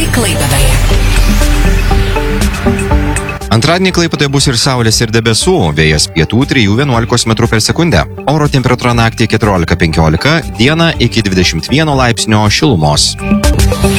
Klaipėdoje. Antradienį Klaipėdoje bus ir saulės, ir debesų, vėjas pietų 3–11 m/s. Oro temperatūra naktį 14–15, dieną iki 21 laipsnio šilumos.